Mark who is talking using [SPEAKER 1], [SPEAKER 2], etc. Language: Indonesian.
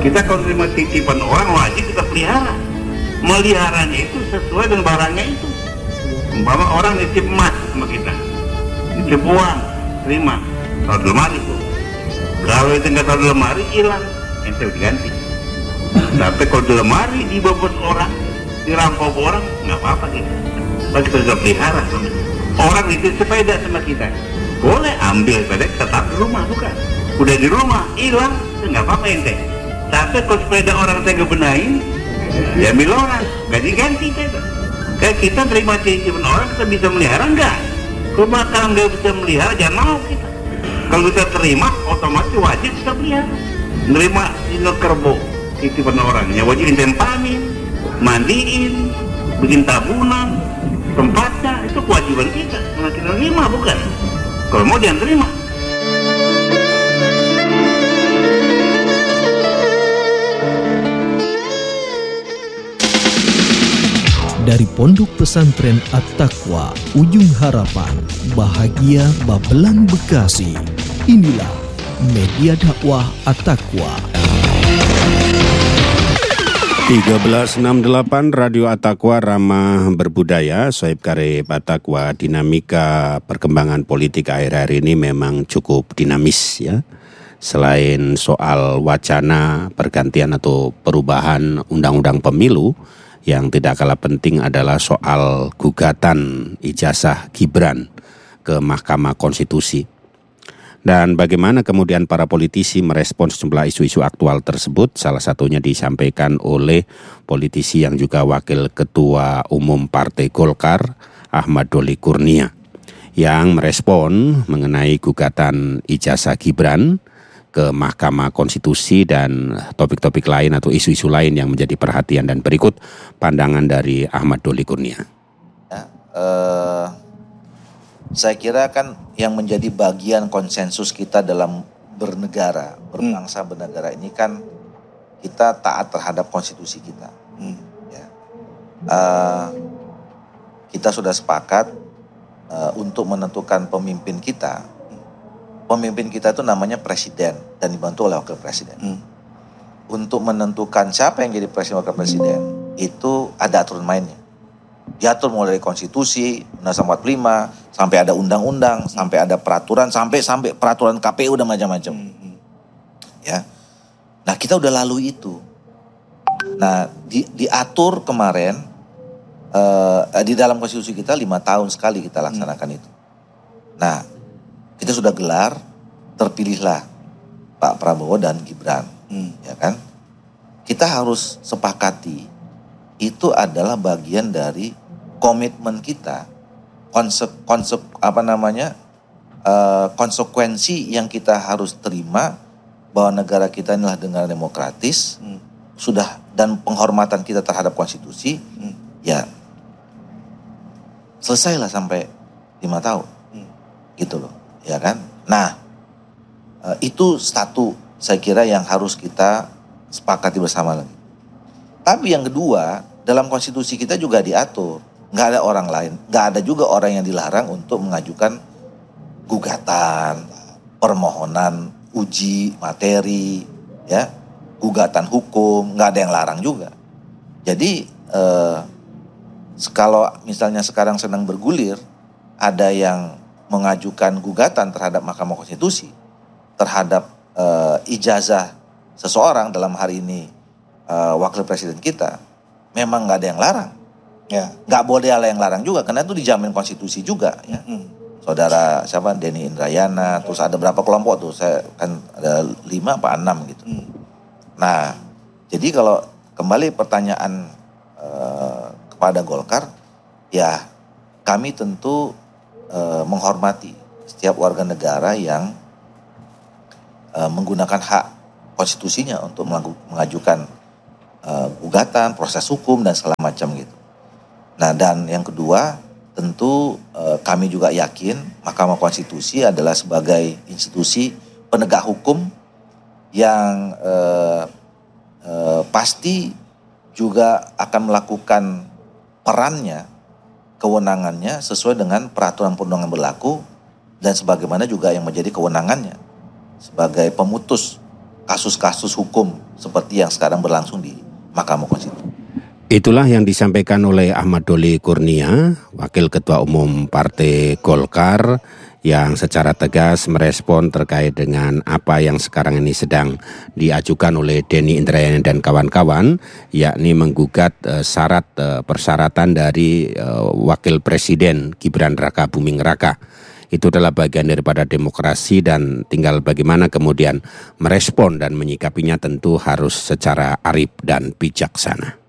[SPEAKER 1] Kita kalau terima titipan orang wajib kita pelihara. Meliharanya itu sesuai dengan barangnya itu. Umpama orang nitip emas sama kita, nitip uang, terima, taruh di lemari tuh. Kalau itu nggak taruh di lemari, hilang, ente diganti. Tapi kalau di lemari dibobot orang, dirampok orang, nggak apa-apa gitu. Pasti kita pelihara. Orang nitip sepeda sama kita, boleh ambil sepeda, tetap di rumah, bukan? Udah di rumah, hilang, nggak apa-apa ente. Tapi kalau sepeda orang saya kebenain, ya ambil orang, nggak diganti kita. Kayak kita terima titipan orang, kita bisa melihara enggak? Kalau kalau nggak bisa melihara, jangan mau kita. Kalau kita terima, otomatis wajib kita pelihara. Nerima dino kerbo titipan orangnya, wajib tempanin, mandiin, bikin tabunan, tempatnya, itu kewajiban kita. Karena kita terima, bukan? Kalau mau jangan terima.
[SPEAKER 2] Dari Pondok Pesantren At-Taqwa, Ujung Harapan, Bahagia Babelan Bekasi. Inilah Media Dakwah At-Taqwa.
[SPEAKER 3] 1368 Radio At-Taqwa Ramah Berbudaya. Sohib Karib At-Taqwa, dinamika perkembangan politik akhir-akhir ini memang cukup dinamis ya. Selain soal wacana pergantian atau perubahan undang-undang pemilu, yang tidak kalah penting adalah soal gugatan ijazah Gibran ke Mahkamah Konstitusi. Dan bagaimana kemudian para politisi merespons sejumlah isu-isu aktual tersebut, salah satunya disampaikan oleh politisi yang juga Wakil Ketua Umum Partai Golkar, Ahmad Doli Kurnia, yang merespon mengenai gugatan ijazah Gibran ke Mahkamah Konstitusi dan topik-topik lain atau isu-isu lain yang menjadi perhatian. Dan berikut pandangan dari Ahmad Doli Kurnia.
[SPEAKER 4] Ya, saya kira kan yang menjadi bagian konsensus kita dalam bernegara, berbangsa bernegara ini kan kita taat terhadap konstitusi kita. Ya. Kita sudah sepakat untuk menentukan pemimpin kita. Pemimpin kita itu namanya presiden dan dibantu oleh wakil presiden. Untuk menentukan siapa yang jadi presiden wakil presiden itu ada aturan mainnya. Diatur mulai dari konstitusi, Undang-Undang 45, sampai ada undang-undang, sampai ada peraturan, sampai peraturan KPU dan macam-macam. Ya. Nah, kita udah lalu itu. Nah, diatur kemarin di dalam konstitusi kita 5 tahun sekali kita laksanakan itu. Nah, kita sudah gelar, terpilihlah Pak Prabowo dan Gibran, ya kan? Kita harus sepakati itu adalah bagian dari komitmen kita, konsekuensi yang kita harus terima bahwa negara kita inilah negara demokratis, sudah, dan penghormatan kita terhadap konstitusi, ya selesailah sampai 5 tahun, gitu loh. Ya kan? Nah, itu satu saya kira yang harus kita sepakati bersama lagi. Tapi yang kedua, dalam konstitusi kita juga diatur, nggak ada orang lain, nggak ada juga orang yang dilarang untuk mengajukan gugatan, permohonan uji materi, ya, gugatan hukum, nggak ada yang larang juga. Jadi kalau misalnya sekarang sedang bergulir, ada yang mengajukan gugatan terhadap Mahkamah Konstitusi terhadap ijazah seseorang, dalam hari ini wakil presiden kita, memang nggak ada yang larang, ya, nggak boleh ada yang larang juga karena itu dijamin konstitusi juga, ya. Saudara siapa, Denny Indrayana, terus ada berapa kelompok tuh, saya kan ada 5 apa 6 gitu. Nah, jadi kalau kembali pertanyaan kepada Golkar, ya kami tentu menghormati setiap warga negara yang menggunakan hak konstitusinya untuk mengajukan gugatan, proses hukum dan segala macam gitu. Nah, dan yang kedua tentu kami juga yakin Mahkamah Konstitusi adalah sebagai institusi penegak hukum yang pasti juga akan melakukan perannya, kewenangannya sesuai dengan peraturan perundangan berlaku dan sebagaimana juga yang menjadi kewenangannya sebagai pemutus kasus-kasus hukum seperti yang sekarang berlangsung di Mahkamah Konstitusi.
[SPEAKER 3] Itulah yang disampaikan oleh Ahmad Doli Kurnia, Wakil Ketua Umum Partai Golkar, yang secara tegas merespon terkait dengan apa yang sekarang ini sedang diajukan oleh Denny Indrayana dan kawan-kawan, yakni menggugat persyaratan dari Wakil Presiden Gibran Raka Buming Raka. Itu adalah bagian daripada demokrasi dan tinggal bagaimana kemudian merespon dan menyikapinya tentu harus secara arif dan bijaksana.